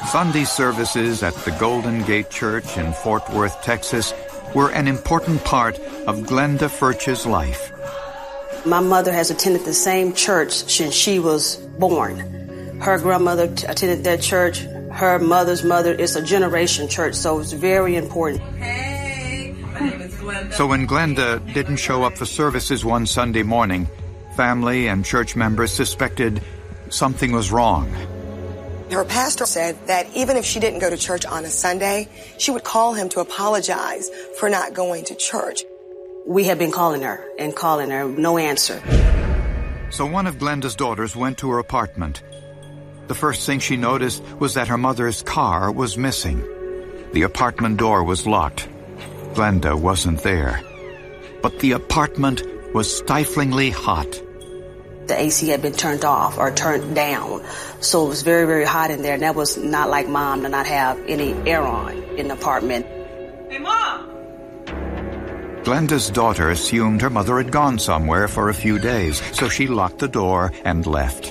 Sunday services at the Golden Gate Church in Fort Worth, Texas, were an important part of Glenda Furch's life. My mother has attended the same church since she was born. Her grandmother attended that church. Her mother's mother is a generation church, so it's very important. Hey, my name is Glenda. So when Glenda didn't show up for services one Sunday morning, family and church members suspected something was wrong. Her pastor said that even if she didn't go to church on a Sunday, she would call him to apologize for not going to church. We had been calling her, no answer. So one of Glenda's daughters went to her apartment. The first thing she noticed was that her mother's car was missing. The apartment door was locked. Glenda wasn't there. But the apartment was stiflingly hot. The AC had been turned off or turned down, so it was very, very hot in there, and that was not like Mom to not have any air on in the apartment. Hey, Mom! Glenda's daughter assumed her mother had gone somewhere for a few days, so she locked the door and left.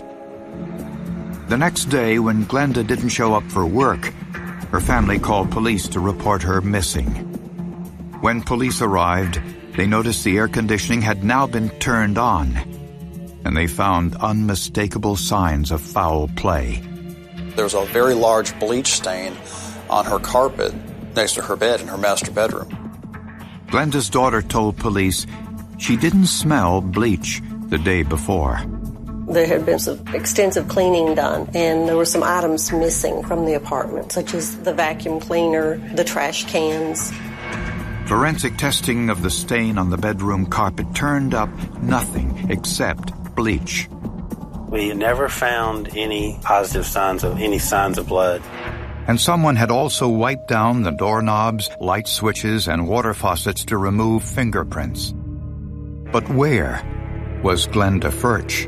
The next day, when Glenda didn't show up for work, her family called police to report her missing. When police arrived, they noticed the air conditioning had now been turned on, and they found unmistakable signs of foul play. There was a very large bleach stain on her carpet next to her bed in her master bedroom. Glenda's daughter told police she didn't smell bleach the day before. There had been some extensive cleaning done, and there were some items missing from the apartment, such as the vacuum cleaner, the trash cans. Forensic testing of the stain on the bedroom carpet turned up nothing except bleach. We never found any positive signs of blood. And someone had also wiped down the doorknobs, light switches, and water faucets to remove fingerprints. But where was Glenda Furch?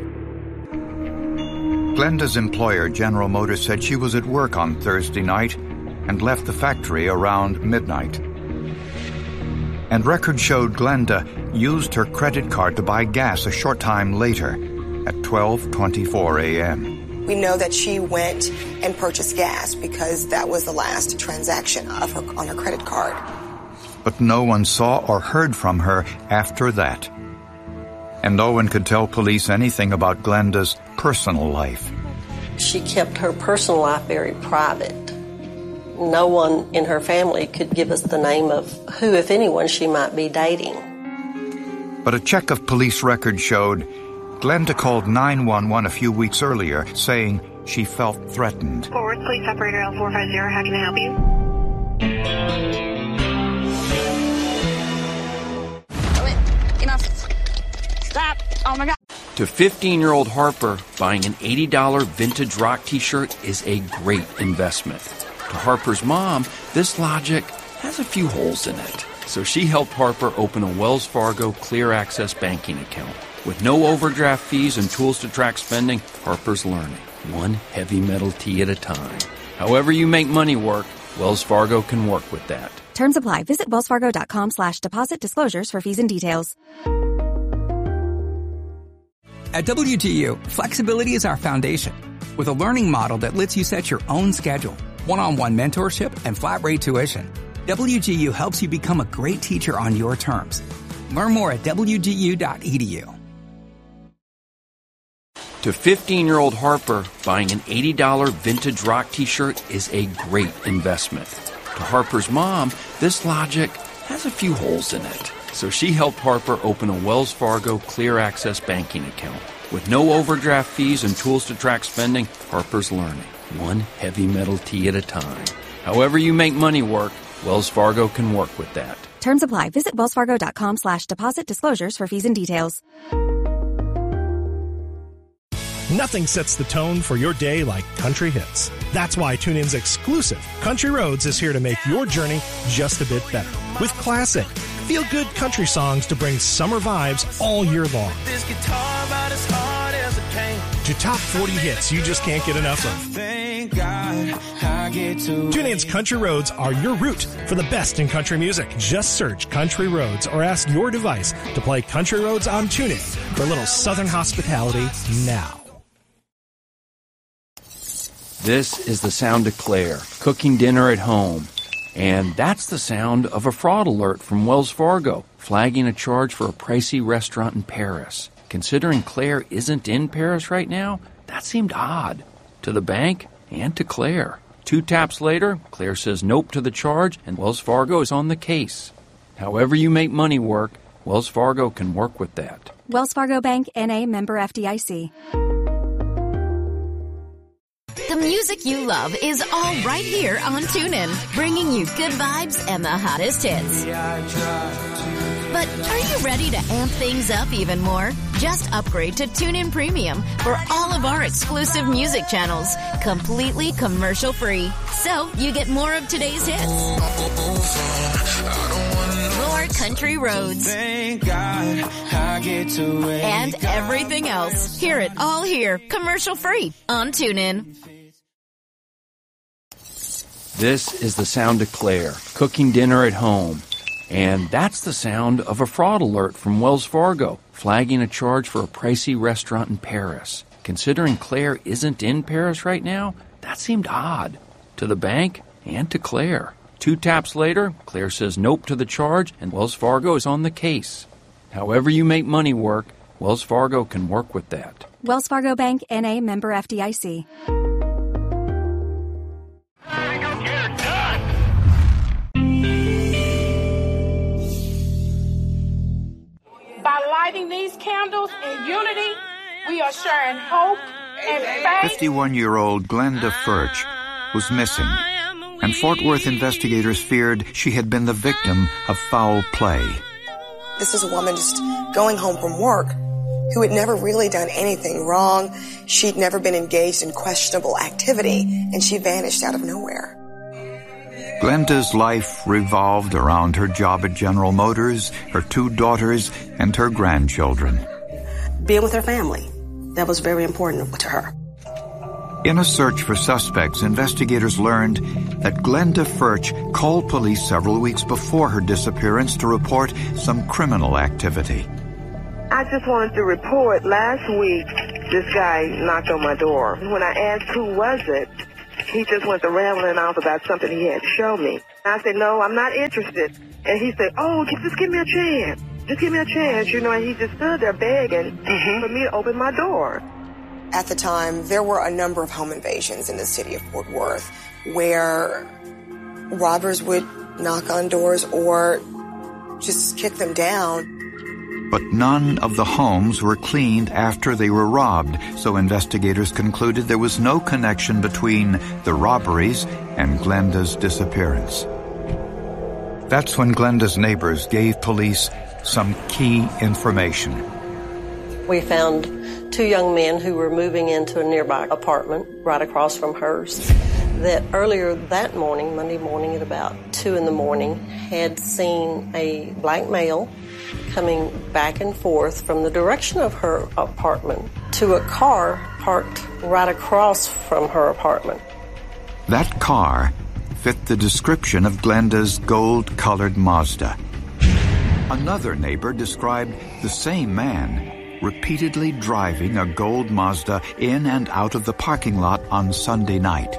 Glenda's employer, General Motors, said she was at work on Thursday night and left the factory around midnight. And records showed Glenda used her credit card to buy gas a short time later at 12:24 a.m. We know that she went and purchased gas because that was the last transaction on her credit card. But no one saw or heard from her after that. And no one could tell police anything about Glenda's personal life. She kept her personal life very private. No one in her family could give us the name of who, if anyone, she might be dating. But a check of police records showed Glenda called 911 a few weeks earlier, saying she felt threatened. Fort Worth Police Operator L450, how can I help you? Enough. Stop. Oh my God. To 15-year-old Harper, buying an $80 vintage rock t-shirt is a great investment. To Harper's mom, this logic has a few holes in it. So she helped Harper open a Wells Fargo Clear Access banking account. With no overdraft fees and tools to track spending, Harper's learning, one heavy metal tea at a time. However you make money work, Wells Fargo can work with that. Terms apply. Visit wellsfargo.com/deposit disclosures for fees and details. At WGU, flexibility is our foundation. With a learning model that lets you set your own schedule, one-on-one mentorship, and flat-rate tuition, WGU helps you become a great teacher on your terms. Learn more at wgu.edu. To 15-year-old Harper, buying an $80 vintage rock t-shirt is a great investment. To Harper's mom, this logic has a few holes in it. So she helped Harper open a Wells Fargo Clear Access banking account. With no overdraft fees and tools to track spending, Harper's learning, one heavy metal tea at a time. However you make money work, Wells Fargo can work with that. Terms apply. Visit wellsfargo.com/deposit disclosures for fees and details. Nothing sets the tone for your day like country hits. That's why TuneIn's exclusive Country Roads is here to make your journey just a bit better. With classic, feel-good country songs to bring summer vibes all year long. This guitar about as hard as a cane. To top 40 hits you just can't get enough of. Thank God I get to. TuneIn's Country Roads are your route for the best in country music. Just search Country Roads or ask your device to play Country Roads on TuneIn for a little southern hospitality now. This is the sound of Claire, cooking dinner at home. And that's the sound of a fraud alert from Wells Fargo, flagging a charge for a pricey restaurant in Paris. Considering Claire isn't in Paris right now, that seemed odd to the bank and to Claire. 2 taps later, Claire says nope to the charge, and Wells Fargo is on the case. However you make money work, Wells Fargo can work with that. Wells Fargo Bank, N.A., member FDIC. The music you love is all right here on TuneIn, bringing you good vibes and the hottest hits. But are you ready to amp things up even more? Just upgrade to TuneIn Premium for all of our exclusive music channels, completely commercial-free. So you get more of today's hits, more country roads, and everything else. Hear it all here, commercial-free on TuneIn. This is the sound of Claire, cooking dinner at home. And that's the sound of a fraud alert from Wells Fargo, flagging a charge for a pricey restaurant in Paris. Considering Claire isn't in Paris right now, that seemed odd to the bank and to Claire. 2 taps later, Claire says nope to the charge, and Wells Fargo is on the case. However you make money work, Wells Fargo can work with that. Wells Fargo Bank, N.A., member FDIC. By lighting these candles in unity, we are sharing hope and faith. 51-year-old Glenda Furch was missing, and Fort Worth investigators feared she had been the victim of foul play. This is a woman just going home from work who had never really done anything wrong. She'd never been engaged in questionable activity, and she vanished out of nowhere. Glenda's life revolved around her job at General Motors, her 2 daughters, and her grandchildren. Being with her family, that was very important to her. In a search for suspects, investigators learned that Glenda Furch called police several weeks before her disappearance to report some criminal activity. I just wanted to report last week this guy knocked on my door. When I asked who was it, he just went to rambling off about something he had to show me. I said, no, I'm not interested. And he said, oh, just give me a chance. Just give me a chance, you know, and he just stood there begging for me to open my door. At the time, there were a number of home invasions in the city of Fort Worth where robbers would knock on doors or just kick them down. But none of the homes were cleaned after they were robbed, so investigators concluded there was no connection between the robberies and Glenda's disappearance. That's when Glenda's neighbors gave police some key information. We found 2 young men who were moving into a nearby apartment right across from hers that earlier that morning, Monday morning at about 2 in the morning, had seen a black male coming back and forth from the direction of her apartment to a car parked right across from her apartment. That car fit the description of Glenda's gold-colored Mazda. Another neighbor described the same man repeatedly driving a gold Mazda in and out of the parking lot on Sunday night.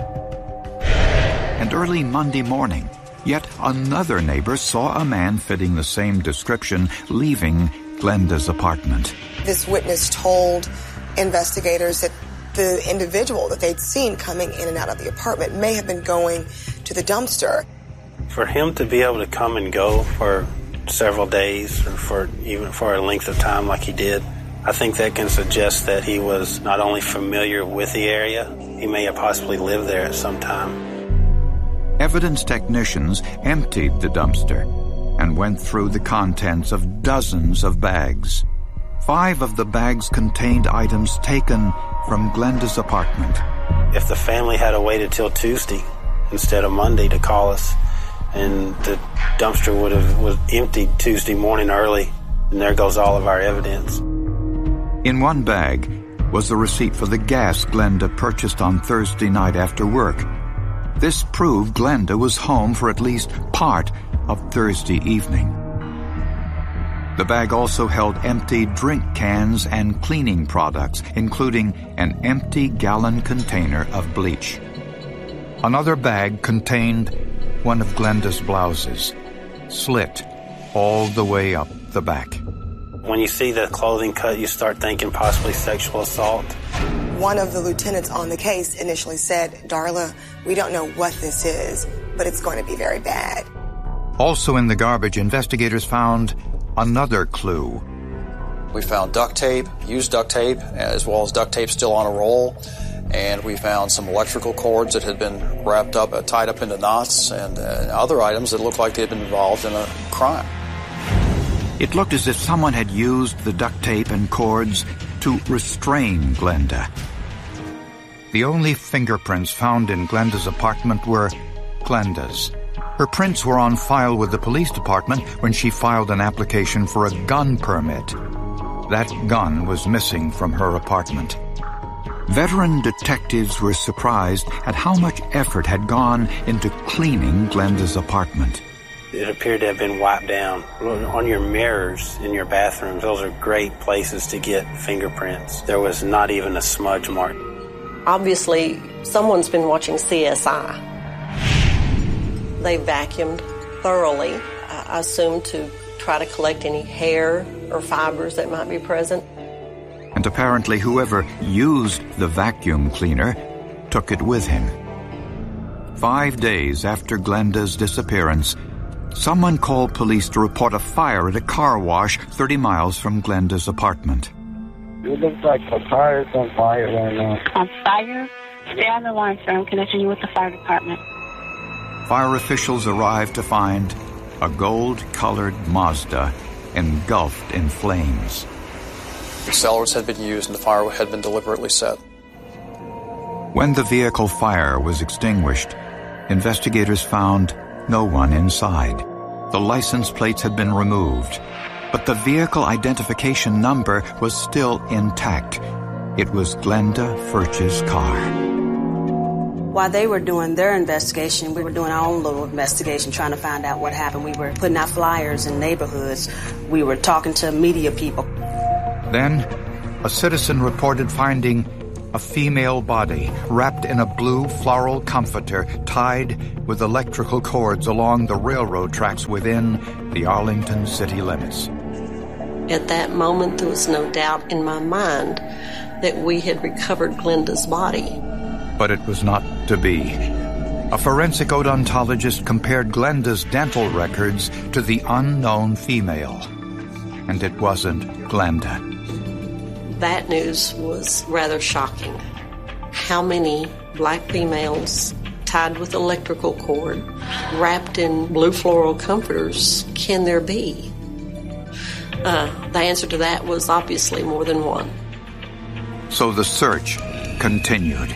And early Monday morning, yet another neighbor saw a man fitting the same description leaving Glenda's apartment. This witness told investigators that the individual that they'd seen coming in and out of the apartment may have been going to the dumpster. For him to be able to come and go for several days or even for a length of time like he did, I think that can suggest that he was not only familiar with the area, he may have possibly lived there at some time. Evidence technicians emptied the dumpster and went through the contents of dozens of bags. 5 of the bags contained items taken from Glenda's apartment. If the family had waited till Tuesday instead of Monday to call us, and the dumpster was emptied Tuesday morning early, and there goes all of our evidence. In one bag was the receipt for the gas Glenda purchased on Thursday night after work. This proved Glenda was home for at least part of Thursday evening. The bag also held empty drink cans and cleaning products, including an empty gallon container of bleach. Another bag contained one of Glenda's blouses, slit all the way up the back. When you see the clothing cut, you start thinking possibly sexual assault. One of the lieutenants on the case initially said, Darla, we don't know what this is, but it's going to be very bad. Also in the garbage, investigators found another clue. We found duct tape, used duct tape, as well as duct tape still on a roll. And we found some electrical cords that had been wrapped up, tied up into knots, and other items that looked like they had been involved in a crime. It looked as if someone had used the duct tape and cords to restrain Glenda. The only fingerprints found in Glenda's apartment were Glenda's. Her prints were on file with the police department when she filed an application for a gun permit. That gun was missing from her apartment. Veteran detectives were surprised at how much effort had gone into cleaning Glenda's apartment. It appeared to have been wiped down. On your mirrors in your bathrooms, those are great places to get fingerprints. There was not even a smudge mark. Obviously, someone's been watching CSI. They vacuumed thoroughly, I assume, to try to collect any hair or fibers that might be present. And apparently whoever used the vacuum cleaner took it with him. 5 days after Glenda's disappearance, someone called police to report a fire at a car wash 30 miles from Glenda's apartment. It looks like a car is on fire right now. On fire? Stay on the line, sir. I'm connecting you with the fire department. Fire officials arrived to find a gold-colored Mazda engulfed in flames. Accelerators had been used and the fire had been deliberately set. When the vehicle fire was extinguished, investigators found no one inside. The license plates had been removed, but the vehicle identification number was still intact. It was Glenda Furch's car. While they were doing their investigation, we were doing our own little investigation, trying to find out what happened. We were putting out flyers in neighborhoods. We were talking to media people. Then, a citizen reported finding a female body wrapped in a blue floral comforter tied with electrical cords along the railroad tracks within the Arlington city limits. At that moment, there was no doubt in my mind that we had recovered Glenda's body. But it was not to be. A forensic odontologist compared Glenda's dental records to the unknown female. And it wasn't Glenda. That news was rather shocking. How many black females tied with electrical cord, wrapped in blue floral comforters, can there be? The answer to that was obviously more than one. So the search continued.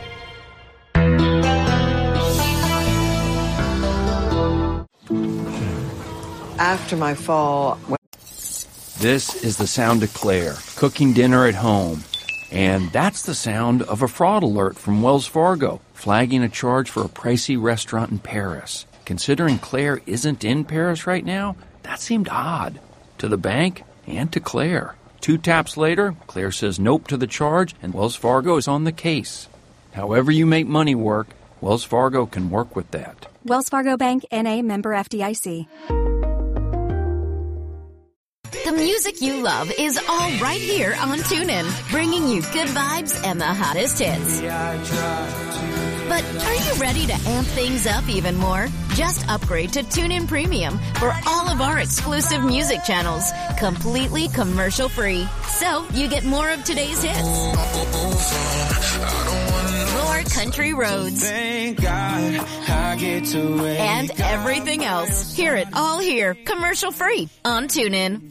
After my fall... This is the sound of Claire, cooking dinner at home. And that's the sound of a fraud alert from Wells Fargo, flagging a charge for a pricey restaurant in Paris. Considering Claire isn't in Paris right now, that seemed odd. To the bank and to Claire. 2 taps later, Claire says nope to the charge, and Wells Fargo is on the case. However you make money work, Wells Fargo can work with that. Wells Fargo Bank, N.A., member FDIC. The music you love is all right here on TuneIn, bringing you good vibes and the hottest hits. But are you ready to amp things up even more? Just upgrade to TuneIn Premium for all of our exclusive music channels, completely commercial-free. So you get more of today's hits, more country roads, and everything else. Hear it all here, commercial-free on TuneIn.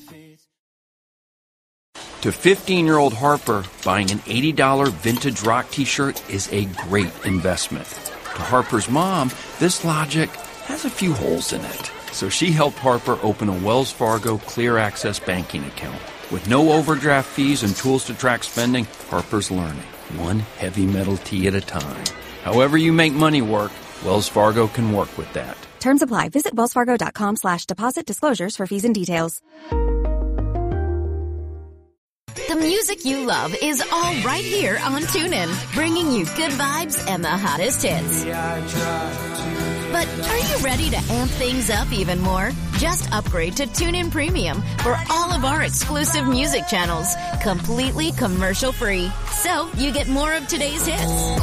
To 15-year-old Harper, buying an $80 vintage rock t-shirt is a great investment. To Harper's mom, this logic has a few holes in it. So she helped Harper open a Wells Fargo Clear Access banking account. With no overdraft fees and tools to track spending, Harper's learning, one heavy metal tee at a time. However you make money work, Wells Fargo can work with that. Terms apply. Visit wellsfargo.com/deposit disclosures for fees and details. The music you love is all right here on TuneIn, bringing you good vibes and the hottest hits. But are you ready to amp things up even more? Just upgrade to TuneIn Premium for all of our exclusive music channels, completely commercial-free. So you get more of today's hits,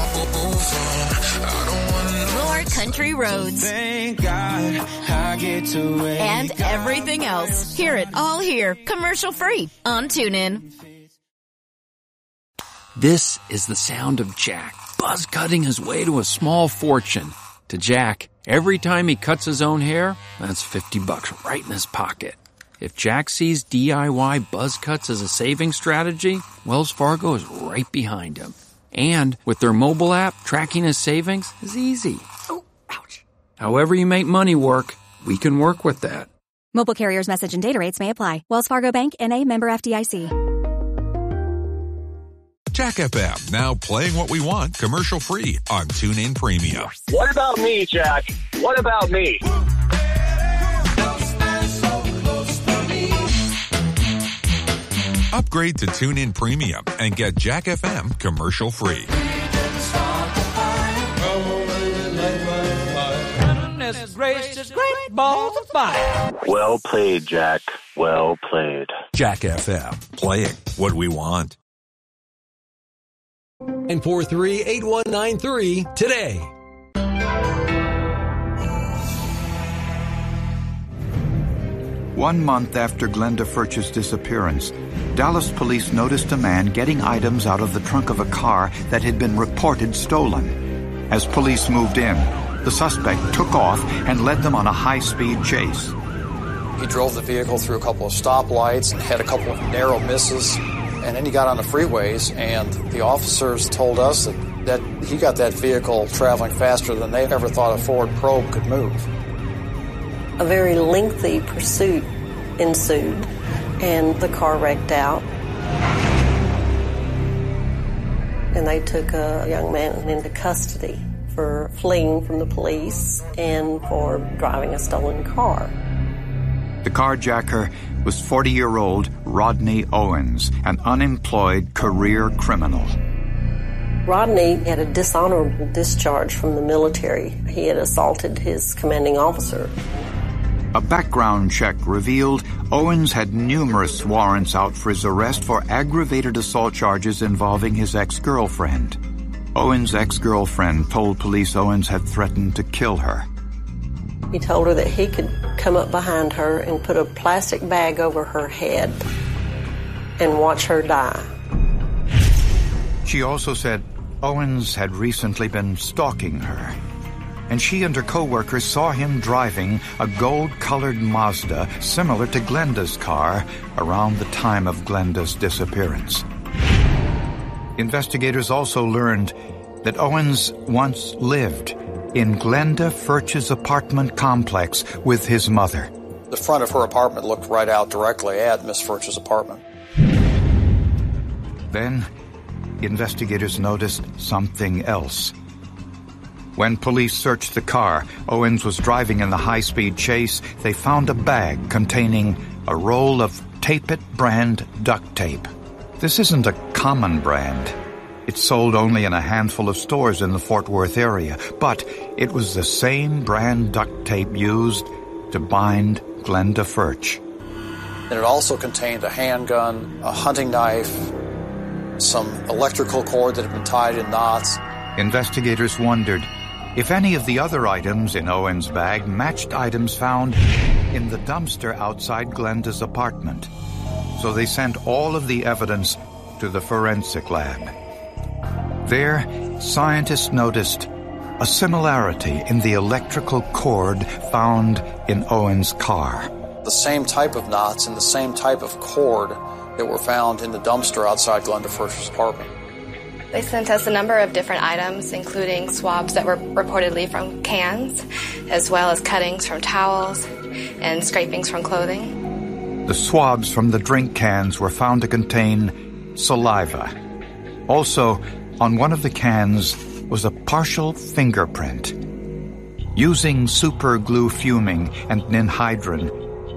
more country roads, Thank God I get to wake and everything else. Hear it all here, commercial-free on TuneIn. This is the sound of Jack buzz cutting his way to a small fortune. To Jack, every time he cuts his own hair, that's $50 right in his pocket. If Jack sees DIY buzz cuts as a saving strategy, Wells Fargo is right behind him. And with their mobile app, tracking his savings is easy. Oh, ouch. However you make money work, we can work with that. Mobile carriers' message and data rates may apply. Wells Fargo Bank, N.A., member FDIC. Jack FM, now playing what we want commercial-free on TuneIn Premium. What about me, Jack? What about me? Upgrade to TuneIn Premium and get Jack FM commercial-free. Well played, Jack. Well played. Jack FM, playing what we want. 943-8193 today. One month after Glenda Furch's disappearance, Dallas police noticed a man getting items out of the trunk of a car that had been reported stolen. As police moved in, the suspect took off and led them on a high-speed chase. He drove the vehicle through a couple of stoplights and had a couple of narrow misses. And then he got on the freeways, and the officers told us that he got that vehicle traveling faster than they ever thought a Ford Probe could move. A very lengthy pursuit ensued, and the car wrecked out. And they took a young man into custody for fleeing from the police and for driving a stolen car. The carjacker was 40-year-old Rodney Owens, an unemployed career criminal. Rodney had a dishonorable discharge from the military. He had assaulted his commanding officer. A background check revealed Owens had numerous warrants out for his arrest for aggravated assault charges involving his ex-girlfriend. Owens' ex-girlfriend told police Owens had threatened to kill her. He told her that he could come up behind her and put a plastic bag over her head and watch her die. She also said Owens had recently been stalking her, and she and her co-workers saw him driving a gold-colored Mazda similar to Glenda's car around the time of Glenda's disappearance. Investigators also learned that Owens once lived in Glenda Furch's apartment complex with his mother. The front of her apartment looked right out directly at Miss Furch's apartment. Then, investigators noticed something else. When police searched the car Owens was driving in the high-speed chase, they found a bag containing a roll of Tape-It brand duct tape. This isn't a common brand. It's sold only in a handful of stores in the Fort Worth area, but it was the same brand duct tape used to bind Glenda Furch. And it also contained a handgun, a hunting knife, some electrical cord that had been tied in knots. Investigators wondered if any of the other items in Owens' bag matched items found in the dumpster outside Glenda's apartment. So they sent all of the evidence to the forensic lab. There, scientists noticed a similarity in the electrical cord found in Owens' car. The same type of knots and the same type of cord that were found in the dumpster outside Glenda Furch's apartment. They sent us a number of different items, including swabs that were reportedly from cans, as well as cuttings from towels and scrapings from clothing. The swabs from the drink cans were found to contain saliva. Also, on one of the cans was a partial fingerprint. Using super glue fuming and ninhydrin,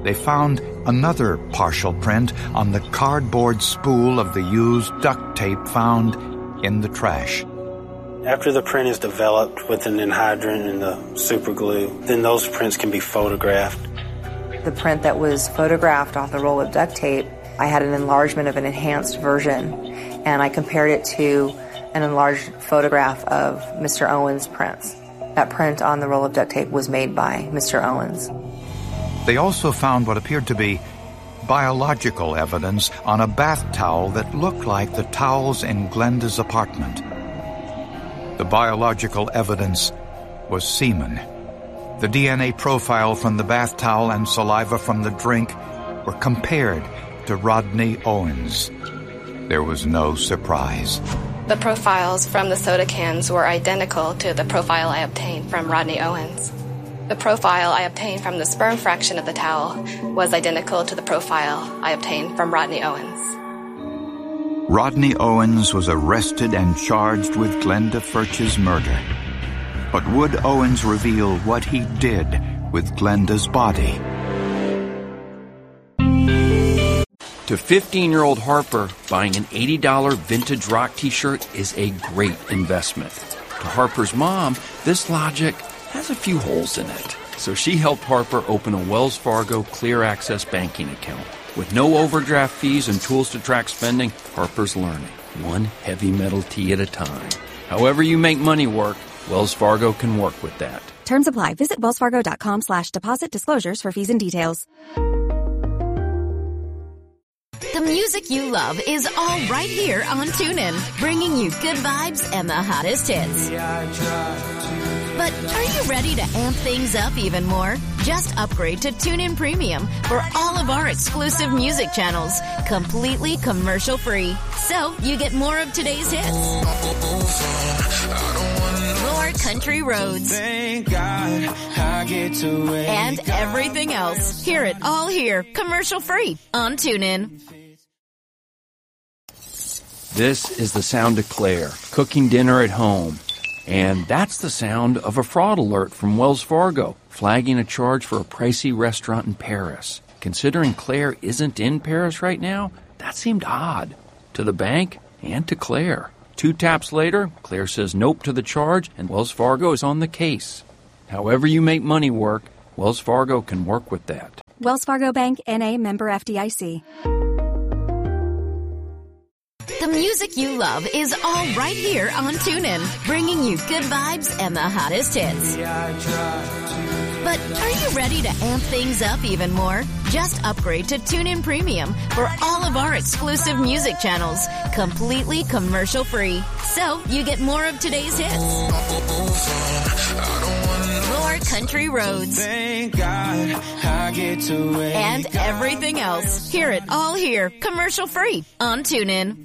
they found another partial print on the cardboard spool of the used duct tape found in the trash. After the print is developed with an anhydrous and the super glue, then those prints can be photographed. The print that was photographed off the roll of duct tape, I had an enlargement of an enhanced version, and I compared it to an enlarged photograph of Mr. Owens' prints. That print on the roll of duct tape was made by Mr. Owens. They also found what appeared to be biological evidence on a bath towel that looked like the towels in Glenda's apartment. The biological evidence was semen. The DNA profile from the bath towel and saliva from the drink were compared to Rodney Owens. There was no surprise. The profiles from the soda cans were identical to the profile I obtained from Rodney Owens. The profile I obtained from the sperm fraction of the towel was identical to the profile I obtained from Rodney Owens. Rodney Owens was arrested and charged with Glenda Furch's murder. But would Owens reveal what he did with Glenda's body? To 15-year-old Harper, buying an $80 vintage rock t-shirt is a great investment. To Harper's mom, this logic has a few holes in it. So she helped Harper open a Wells Fargo Clear Access banking account. With no overdraft fees and tools to track spending, Harper's learning, one heavy metal tea at a time. However you make money work, Wells Fargo can work with that. Terms apply. Visit wellsfargo.com/deposit disclosures for fees and details. The music you love is all right here on TuneIn, bringing you good vibes and the hottest hits. But are you ready to amp things up even more? Just upgrade to TuneIn Premium for all of our exclusive music channels, completely commercial-free. So you get more of today's hits, more country roads, and everything else. Hear it all here, commercial-free on TuneIn. This is the sound of Claire, cooking dinner at home. And that's the sound of a fraud alert from Wells Fargo, flagging a charge for a pricey restaurant in Paris. Considering Claire isn't in Paris right now, that seemed odd. To the bank and to Claire. 2 taps later, Claire says nope to the charge, and Wells Fargo is on the case. However you make money work, Wells Fargo can work with that. Wells Fargo Bank, N.A., member FDIC. The music you love is all right here on TuneIn, bringing you good vibes and the hottest hits. But are you ready to amp things up even more? Just upgrade to TuneIn Premium for all of our exclusive music channels, completely commercial-free. So you get more of today's hits, more country roads, and everything else. Hear it all here, commercial-free on TuneIn.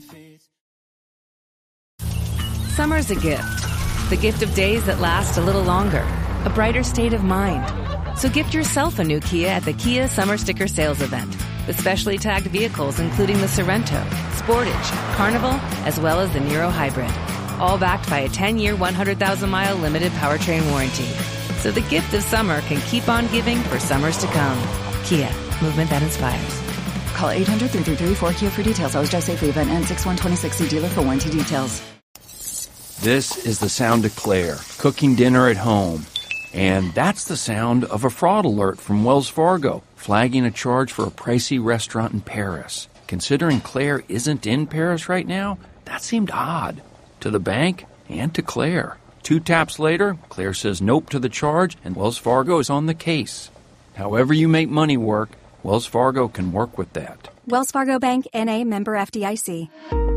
Summer's a gift. The gift of days that last a little longer. A brighter state of mind. So gift yourself a new Kia at the Kia Summer Sticker Sales Event. With specially tagged vehicles including the Sorrento, Sportage, Carnival, as well as the Niro Hybrid. All backed by a 10-year, 100,000-mile limited powertrain warranty. So the gift of summer can keep on giving for summers to come. Kia, movement that inspires. Call 800-3334-KIA for details. Always drive safely. Event ends 6/1/26. See dealer for warranty details. This is the sound of Claire, cooking dinner at home. And that's the sound of a fraud alert from Wells Fargo, flagging a charge for a pricey restaurant in Paris. Considering Claire isn't in Paris right now, that seemed odd. To the bank and to Claire. 2 taps later, Claire says nope to the charge, and Wells Fargo is on the case. However you make money work, Wells Fargo can work with that. Wells Fargo Bank, N.A., member FDIC.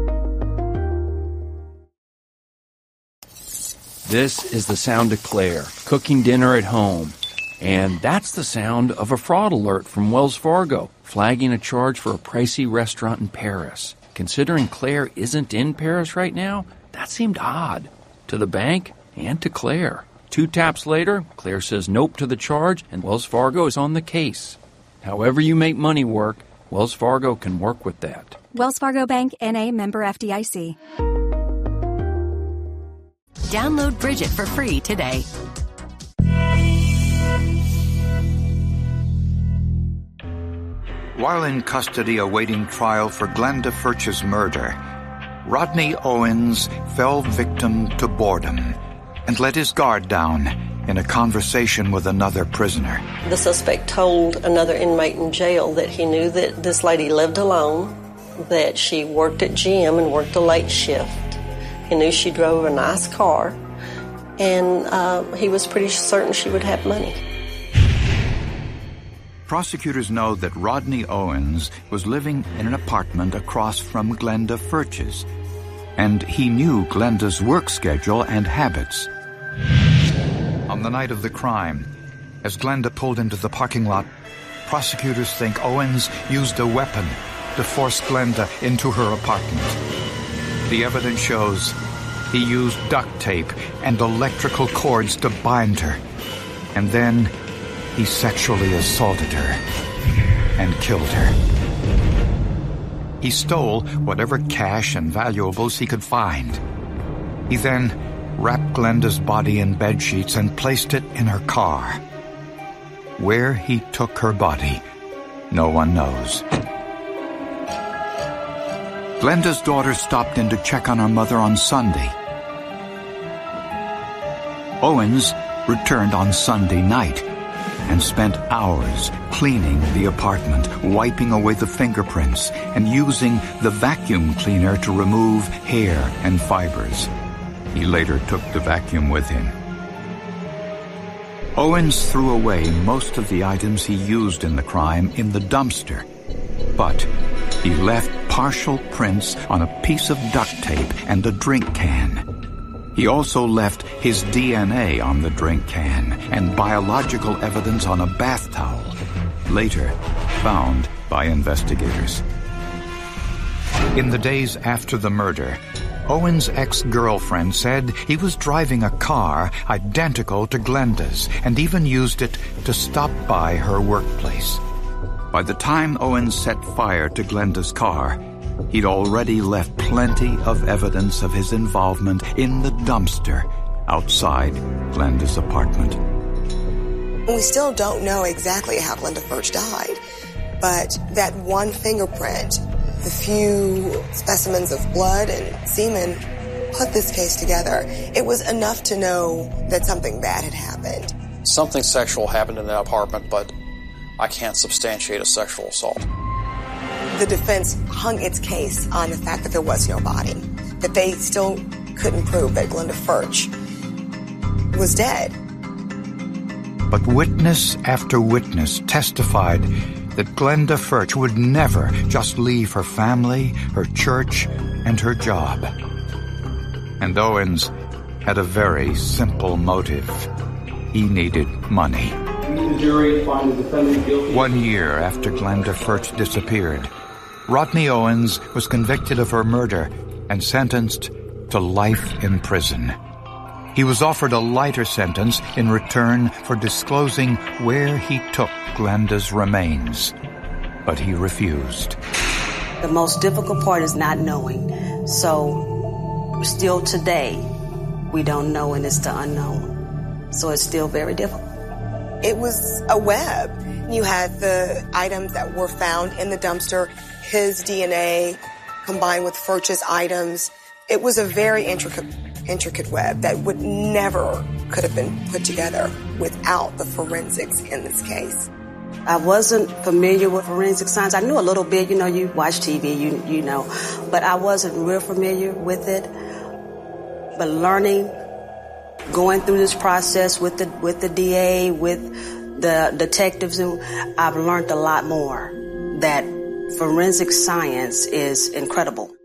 This is the sound of Claire, cooking dinner at home. And that's the sound of a fraud alert from Wells Fargo, flagging a charge for a pricey restaurant in Paris. Considering Claire isn't in Paris right now, that seemed odd. To the bank and to Claire. 2 taps later, Claire says nope to the charge, and Wells Fargo is on the case. However you make money work, Wells Fargo can work with that. Wells Fargo Bank, N.A., member FDIC. Download Bridget for free today. While in custody awaiting trial for Glenda Furch's murder, Rodney Owens fell victim to boredom and let his guard down in a conversation with another prisoner. The suspect told another inmate in jail that he knew that this lady lived alone, that she worked at GM and worked a late shift. He knew she drove a nice car, and he was pretty certain she would have money. Prosecutors know that Rodney Owens was living in an apartment across from Glenda Furch's, and he knew Glenda's work schedule and habits. On the night of the crime, as Glenda pulled into the parking lot, prosecutors think Owens used a weapon to force Glenda into her apartment. The evidence shows he used duct tape and electrical cords to bind her, and then he sexually assaulted her and killed her. He stole whatever cash and valuables he could find. He then wrapped Glenda's body in bedsheets and placed it in her car. Where he took her body, no one knows. Glenda's daughter stopped in to check on her mother on Sunday. Owens returned on Sunday night and spent hours cleaning the apartment, wiping away the fingerprints, and using the vacuum cleaner to remove hair and fibers. He later took the vacuum with him. Owens threw away most of the items he used in the crime in the dumpster, but he left partial prints on a piece of duct tape and a drink can. He also left his DNA on the drink can and biological evidence on a bath towel, later found by investigators. In the days after the murder, Owens' ex-girlfriend said he was driving a car identical to Glenda's and even used it to stop by her workplace. By the time Owens set fire to Glenda's car, he'd already left plenty of evidence of his involvement in the dumpster outside Glenda's apartment. We still don't know exactly how Glenda Furch died, but that one fingerprint, the few specimens of blood and semen put this case together. It was enough to know that something bad had happened. Something sexual happened in that apartment, but I can't substantiate a sexual assault. The defense hung its case on the fact that there was no body, that they still couldn't prove that Glenda Furch was dead. But witness after witness testified that Glenda Furch would never just leave her family, her church, and her job. And Owens had a very simple motive. He needed money. The jury find the defendant guilty. 1 year after Glenda Furch disappeared, Rodney Owens was convicted of her murder and sentenced to life in prison. He was offered a lighter sentence in return for disclosing where he took Glenda's remains, but he refused. The most difficult part is not knowing. So still today, we don't know, and it's the unknown. So it's still very difficult. It was a web. You had the items that were found in the dumpster, his DNA combined with Furch's items. It was a very intricate web that would never could have been put together without the forensics in this case. I wasn't familiar with forensic science. I knew a little bit, you watch TV, you know, but I wasn't real familiar with it. But learning, going through this process with the DA, with the detectives, I've learned a lot more, that forensic science is incredible.